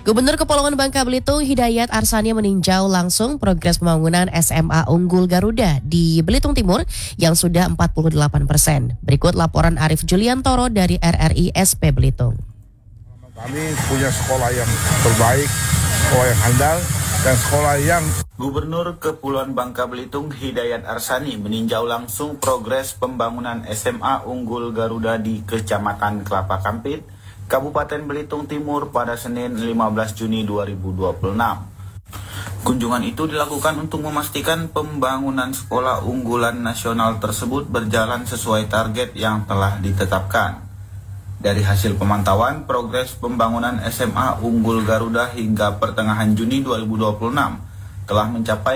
Gubernur Kepulauan Bangka Belitung Hidayat Arsani meninjau langsung progres pembangunan SMA Unggul Garuda di Belitung Timur yang sudah 48%. Berikut laporan Arif Juliantoro dari RRI SP Belitung. Kami punya sekolah yang terbaik, sekolah yang handal, dan sekolah yang... Gubernur Kepulauan Bangka Belitung Hidayat Arsani meninjau langsung progres pembangunan SMA Unggul Garuda di Kecamatan Kelapa Kampit, Kabupaten Belitung Timur pada Senin 15 Juni 2026. Kunjungan itu dilakukan untuk memastikan pembangunan sekolah unggulan nasional tersebut berjalan sesuai target yang telah ditetapkan. Dari hasil pemantauan, progres pembangunan SMA Unggul Garuda hingga pertengahan Juni 2026 telah mencapai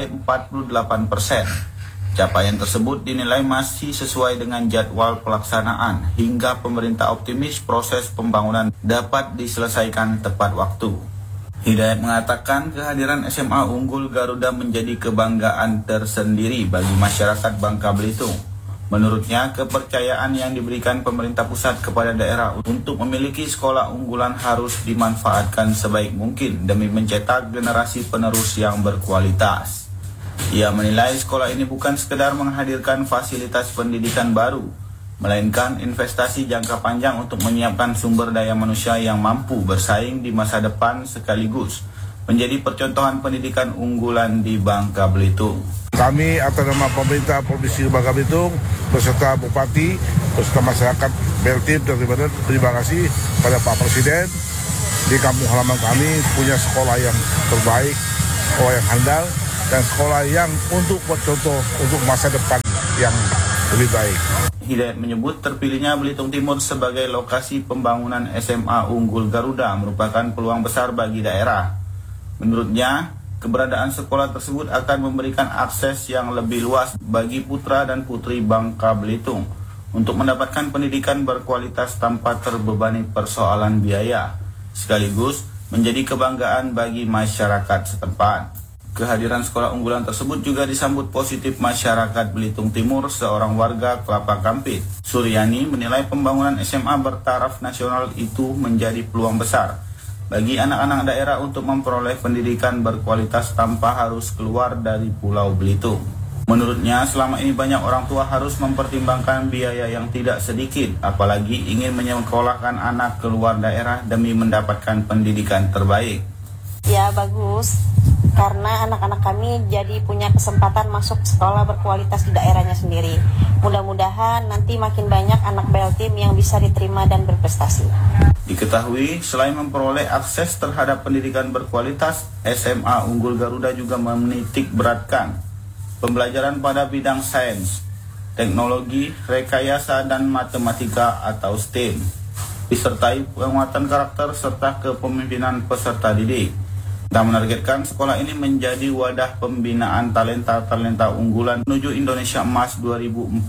48%. Capaian tersebut dinilai masih sesuai dengan jadwal pelaksanaan hingga pemerintah optimis proses pembangunan dapat diselesaikan tepat waktu. Hidayat mengatakan kehadiran SMA Unggul Garuda menjadi kebanggaan tersendiri bagi masyarakat Bangka Belitung. Menurutnya, kepercayaan yang diberikan pemerintah pusat kepada daerah untuk memiliki sekolah unggulan harus dimanfaatkan sebaik mungkin demi mencetak generasi penerus yang berkualitas. Ia menilai sekolah ini bukan sekedar menghadirkan fasilitas pendidikan baru, melainkan investasi jangka panjang untuk menyiapkan sumber daya manusia yang mampu bersaing di masa depan sekaligus menjadi percontohan pendidikan unggulan di Bangka Belitung. Kami atas nama pemerintah Provinsi Bangka Belitung beserta Bupati, beserta masyarakat Beltim, terima kasih pada Pak Presiden. Di kampung halaman kami punya sekolah yang terbaik, sekolah yang handal, dan sekolah yang untuk bercontoh untuk masa depan yang lebih baik. Hidayat menyebut terpilihnya Belitung Timur sebagai lokasi pembangunan SMA Unggul Garuda merupakan peluang besar bagi daerah. Menurutnya, keberadaan sekolah tersebut akan memberikan akses yang lebih luas bagi putra dan putri Bangka Belitung untuk mendapatkan pendidikan berkualitas tanpa terbebani persoalan biaya, sekaligus menjadi kebanggaan bagi masyarakat setempat. Kehadiran sekolah unggulan tersebut juga disambut positif masyarakat Belitung Timur. Seorang warga Kelapa Kampit, Suryani, menilai pembangunan SMA bertaraf nasional itu menjadi peluang besar bagi anak-anak daerah untuk memperoleh pendidikan berkualitas tanpa harus keluar dari Pulau Belitung. Menurutnya, selama ini banyak orang tua harus mempertimbangkan biaya yang tidak sedikit, apalagi ingin menyekolahkan anak keluar daerah demi mendapatkan pendidikan terbaik. Ya, bagus. Karena anak-anak kami jadi punya kesempatan masuk sekolah berkualitas di daerahnya sendiri. Mudah-mudahan nanti makin banyak anak Beltim yang bisa diterima dan berprestasi. Diketahui, selain memperoleh akses terhadap pendidikan berkualitas, SMA Unggul Garuda juga menitik beratkan pembelajaran pada bidang sains, teknologi, rekayasa, dan matematika atau STEM, disertai penguatan karakter serta kepemimpinan peserta didik. Dan menargetkan sekolah ini menjadi wadah pembinaan talenta-talenta unggulan menuju Indonesia Emas 2045.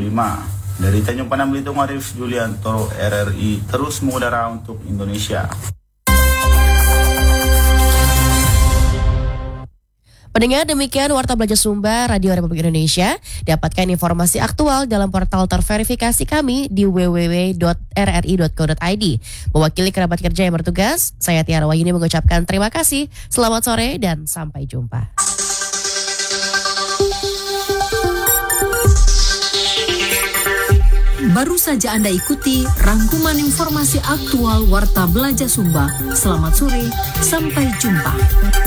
Dari Tanjung Pandan Belitung, Arif Juliantoro, RRI, terus mengudara untuk Indonesia. Pendengar, demikian Warta Belajar Sumba Radio Republik Indonesia. Dapatkan informasi aktual dalam portal terverifikasi kami di www.rri.co.id. Mewakili kerabat kerja yang bertugas, saya Tiara Wahyuni mengucapkan terima kasih. Selamat sore dan sampai jumpa. Baru saja Anda ikuti rangkuman informasi aktual Warta Belajar Sumba. Selamat sore, sampai jumpa.